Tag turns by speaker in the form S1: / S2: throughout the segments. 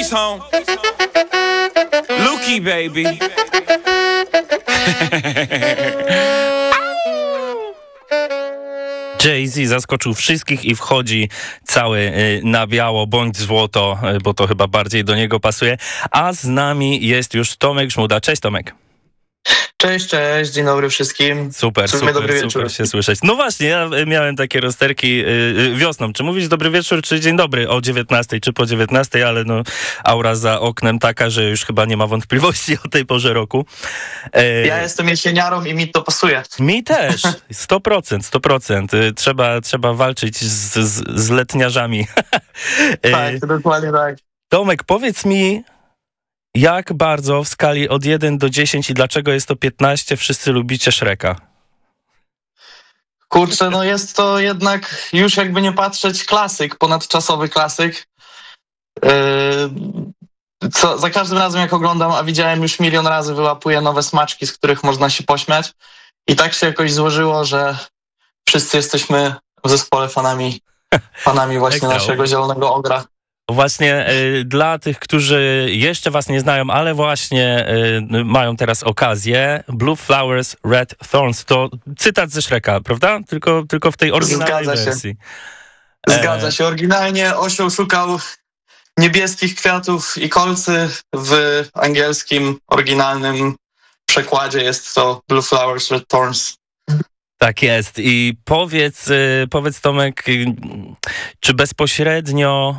S1: Homies home. Lukey, baby.
S2: Jay-Z zaskoczył wszystkich i wchodzi cały na biało, bądź złoto, bo to chyba bardziej do niego pasuje. A z nami jest już Tomek Żmuda. Cześć, Tomek.
S3: Cześć, dzień dobry wszystkim.
S2: Super się słyszeć. No właśnie, ja miałem takie rozterki wiosną. Czy mówić dobry wieczór, czy dzień dobry o 19, czy po 19, ale no aura za oknem taka, że już chyba nie ma wątpliwości o tej porze roku.
S3: Ja jestem jesieniarą i mi to pasuje.
S2: Mi też, 100%. Trzeba walczyć z letniarzami.
S3: Tak, dokładnie tak.
S2: Tomek, powiedz mi, jak bardzo w skali od 1 do 10 i dlaczego jest to 15 wszyscy lubicie Shreka?
S3: Kurczę, no jest to jednak już jakby nie patrzeć klasyk, ponadczasowy klasyk. Za każdym razem jak oglądam, a widziałem już milion razy, wyłapuję nowe smaczki, z których można się pośmiać. I tak się jakoś złożyło, że wszyscy jesteśmy w zespole fanami właśnie naszego Zielonego Ogra.
S2: Właśnie dla tych, którzy jeszcze was nie znają, ale właśnie mają teraz okazję, Blue Flowers, Red Thorns, to cytat ze Shreka, prawda? Tylko w tej oryginalnej wersji.
S3: Zgadza się. Oryginalnie osioł szukał niebieskich kwiatów i kolcy. W angielskim, oryginalnym przekładzie jest to Blue Flowers, Red Thorns.
S2: Tak jest. I powiedz Tomek, czy bezpośrednio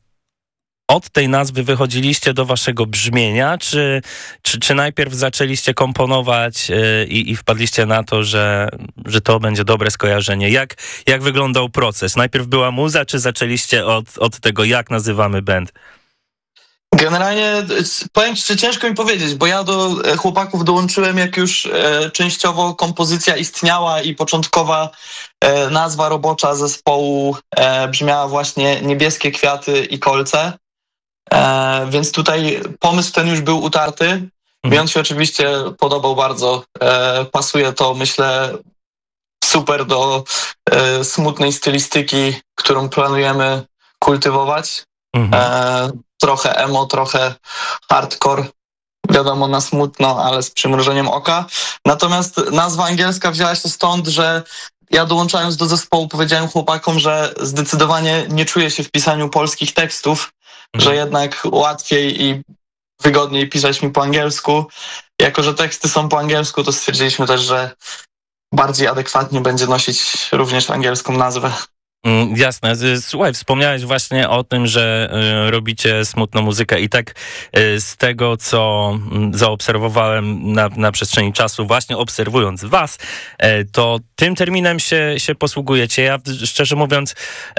S2: od tej nazwy wychodziliście do waszego brzmienia, czy najpierw zaczęliście komponować i wpadliście na to, że to będzie dobre skojarzenie? Jak wyglądał proces? Najpierw była muza, czy zaczęliście od tego, jak nazywamy band?
S3: Generalnie powiem ci, że ciężko mi powiedzieć, bo ja do chłopaków dołączyłem, jak już częściowo kompozycja istniała i początkowa nazwa robocza zespołu brzmiała właśnie Niebieskie kwiaty i kolce. Więc tutaj pomysł ten już był utarty. Mi on się oczywiście podobał bardzo. Pasuje to, myślę, super do smutnej stylistyki, którą planujemy kultywować. Trochę emo, trochę hardcore. Wiadomo, na smutno, ale z przymrużeniem oka. Natomiast nazwa angielska wzięła się stąd, że ja dołączając do zespołu powiedziałem chłopakom, że zdecydowanie nie czuję się w pisaniu polskich tekstów, że jednak łatwiej i wygodniej pisać mi po angielsku. Jako że teksty są po angielsku, to stwierdziliśmy też, że bardziej adekwatnie będzie nosić również angielską nazwę.
S2: Jasne. Słuchaj, wspomniałeś właśnie o tym, że robicie smutną muzykę i tak z tego, co zaobserwowałem na przestrzeni czasu, właśnie obserwując was, to tym terminem się posługujecie. Ja szczerze mówiąc,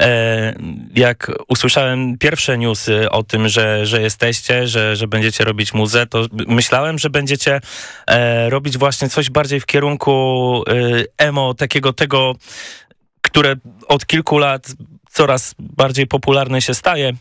S2: jak usłyszałem pierwsze newsy o tym, że jesteście, że będziecie robić muzę, to myślałem, że będziecie robić właśnie coś bardziej w kierunku emo, takiego tego, które od kilku lat coraz bardziej popularne się staje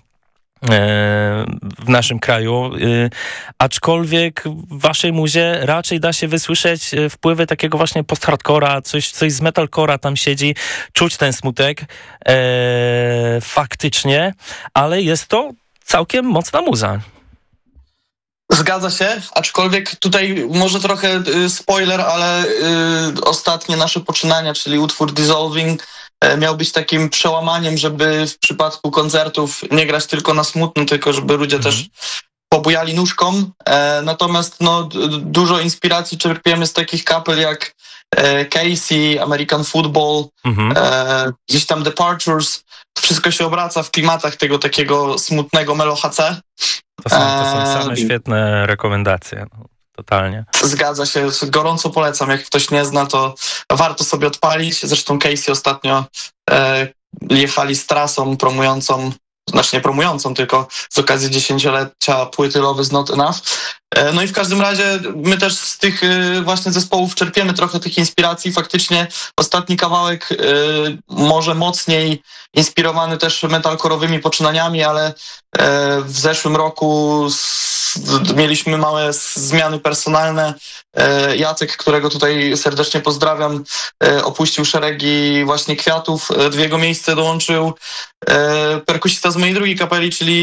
S2: w naszym kraju, aczkolwiek w waszej muzie raczej da się wysłyszeć wpływy takiego właśnie post-hardcora, coś z metalcora tam siedzi, czuć ten smutek faktycznie, ale jest to całkiem mocna muza.
S3: Zgadza się, aczkolwiek tutaj może trochę spoiler, ale ostatnie nasze poczynania, czyli utwór Dissolving, miał być takim przełamaniem, żeby w przypadku koncertów nie grać tylko na smutno, tylko żeby ludzie też pobujali nóżką. Natomiast dużo inspiracji czerpiemy z takich kapel jak Casey, American Football, gdzieś tam Departures. Wszystko się obraca w klimatach tego takiego smutnego Melo HC.
S2: To są same świetne rekomendacje. Totalnie.
S3: Zgadza się, gorąco polecam. Jak ktoś nie zna, to warto sobie odpalić. Zresztą Casey ostatnio jechali z trasą promującą, znaczy nie promującą, tylko z okazji 10-lecia płyty Love is Not Enough. No i w każdym razie my też z tych właśnie zespołów czerpiemy trochę tych inspiracji. Faktycznie ostatni kawałek może mocniej inspirowany też metalkorowymi poczynaniami, ale w zeszłym roku mieliśmy małe zmiany personalne. Jacek, którego tutaj serdecznie pozdrawiam, opuścił szeregi właśnie Kwiatów. W jego miejsce dołączył perkusista z mojej drugiej kapeli, czyli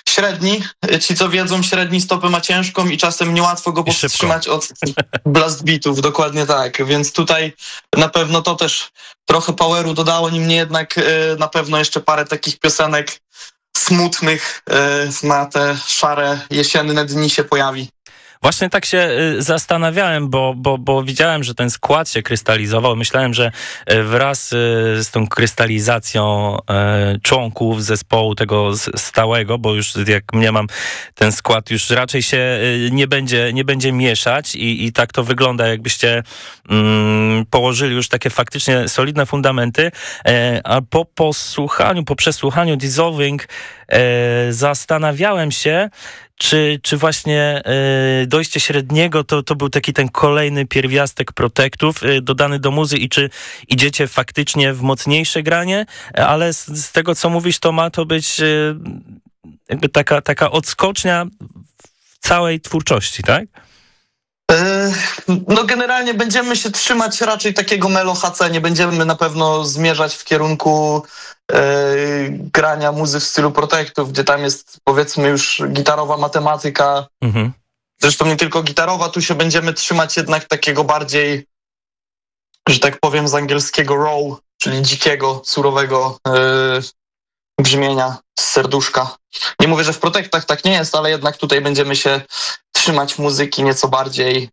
S3: średni. Ci, co wiedzą, średni stopy ma ciężką i czasem niełatwo go powstrzymać od blast beatów, dokładnie tak. Więc tutaj na pewno to też trochę poweru dodało, niemniej jednak na pewno jeszcze parę takich piosenek smutnych na te szare jesienne dni się pojawi.
S2: Właśnie tak się zastanawiałem, bo widziałem, że ten skład się krystalizował. Myślałem, że wraz z tą krystalizacją członków zespołu tego stałego, bo już jak mniemam, ten skład już raczej się nie będzie mieszać i tak to wygląda, jakbyście położyli już takie faktycznie solidne fundamenty. A po przesłuchaniu Dissolving zastanawiałem się, czy właśnie dojście średniego to był taki ten kolejny pierwiastek Protectów dodany do muzy i czy idziecie faktycznie w mocniejsze granie, ale z tego, co mówisz, to ma to być jakby taka odskocznia w całej twórczości, tak?
S3: No generalnie będziemy się trzymać raczej takiego melo HC, nie będziemy na pewno zmierzać w kierunku grania muzy w stylu Protectów, gdzie tam jest powiedzmy już gitarowa matematyka. Mhm. Zresztą nie tylko gitarowa, tu się będziemy trzymać jednak takiego bardziej, że tak powiem z angielskiego raw, czyli dzikiego, surowego brzmienia z serduszka. Nie mówię, że w Protectach tak nie jest, ale jednak tutaj będziemy się trzymać muzyki nieco bardziej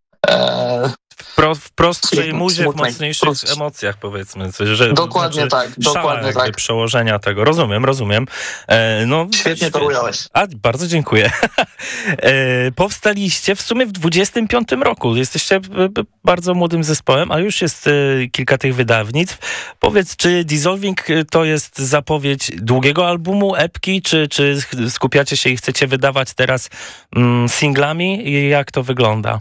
S2: w prostszej muzie, w mocniejszych emocjach, powiedzmy. Że,
S3: dokładnie tak, dokładnie tak.
S2: Przełożenia tego. Rozumiem. No,
S3: świetnie to ująłeś.
S2: Bardzo dziękuję. Powstaliście w sumie w 25 roku. Jesteście bardzo młodym zespołem, a już jest kilka tych wydawnictw. Powiedz, czy Dissolving to jest zapowiedź długiego albumu, epki, czy skupiacie się i chcecie wydawać teraz singlami? I jak to wygląda?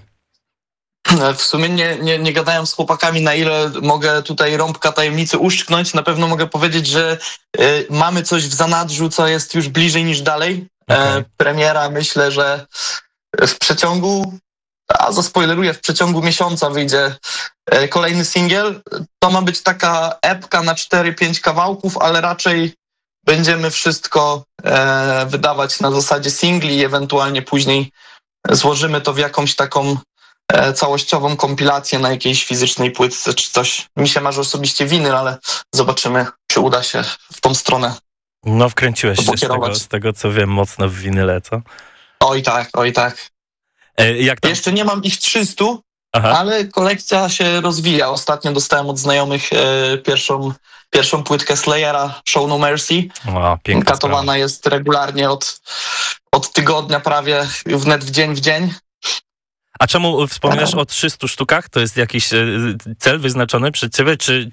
S3: W sumie nie gadałem z chłopakami, na ile mogę tutaj rąbka tajemnicy uszczknąć. Na pewno mogę powiedzieć, że mamy coś w zanadrzu, co jest już bliżej niż dalej. Okay. Premiera, myślę, że w przeciągu, zaspoileruję, w przeciągu miesiąca wyjdzie kolejny singiel. To ma być taka epka na 4-5 kawałków, ale raczej będziemy wszystko wydawać na zasadzie singli i ewentualnie później złożymy to w jakąś taką całościową kompilację na jakiejś fizycznej płytce czy coś. Mi się marzy osobiście winyl, ale zobaczymy, czy uda się w tą stronę.
S2: No wkręciłeś się z tego, co wiem, mocno w winyle, co?
S3: Oj tak.
S2: Jak tam?
S3: Jeszcze nie mam ich 300, ale kolekcja się rozwija. Ostatnio dostałem od znajomych pierwszą płytkę Slayera, Show No Mercy. Katowana sprawa. Jest regularnie od tygodnia prawie, wnet w dzień.
S2: A czemu wspominasz o 300 sztukach? To jest jakiś cel wyznaczony przed ciebie? Czy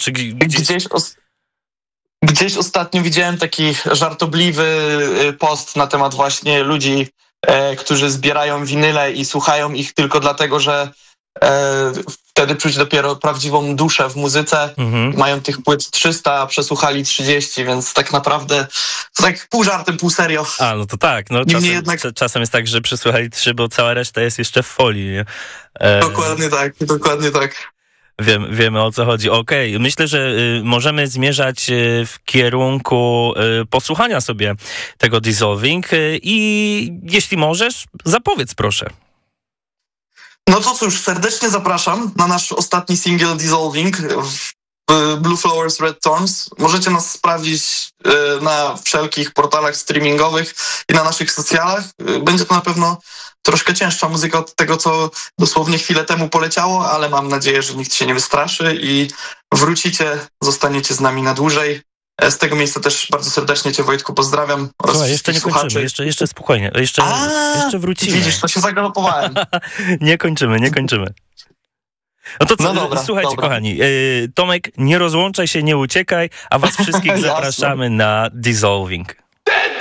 S3: Gdzieś ostatnio widziałem taki żartobliwy post na temat właśnie ludzi, którzy zbierają winyle i słuchają ich tylko dlatego, że wtedy czuć dopiero prawdziwą duszę w muzyce. Mają tych płyt 300, a przesłuchali 30, więc tak naprawdę to tak pół żartem, pół serio.
S2: No to tak. No, czasem jest tak, że przesłuchali 3, bo cała reszta jest jeszcze w folii. Nie?
S3: Dokładnie tak.
S2: Wiemy, o co chodzi. Okej, myślę, że możemy zmierzać w kierunku posłuchania sobie tego Dissolving i jeśli możesz, zapowiedz proszę.
S3: No to cóż, serdecznie zapraszam na nasz ostatni singiel Dissolving Blue Flowers, Red Thorns. Możecie nas sprawdzić na wszelkich portalach streamingowych i na naszych socjalach. Będzie to na pewno troszkę cięższa muzyka od tego, co dosłownie chwilę temu poleciało, ale mam nadzieję, że nikt się nie wystraszy i wrócicie, zostaniecie z nami na dłużej. Z tego miejsca też bardzo serdecznie Cię, Wojtku, pozdrawiam.
S2: Słuchaj, jeszcze nie kończymy, jeszcze spokojnie, jeszcze wrócimy.
S3: Widzisz, to się zagalopowałem.
S2: Nie kończymy. No to co, słuchajcie, kochani, Tomek, nie rozłączaj się, nie uciekaj, a was wszystkich zapraszamy na Dissolving.